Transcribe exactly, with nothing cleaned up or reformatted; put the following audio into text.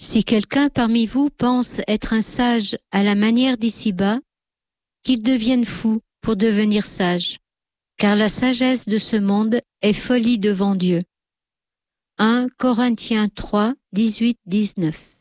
Si quelqu'un parmi vous pense être un sage à la manière d'ici-bas, qu'il devienne fou pour devenir sage, car la sagesse de ce monde est folie devant Dieu. un Corinthiens trois, dix-huit, dix-neuf.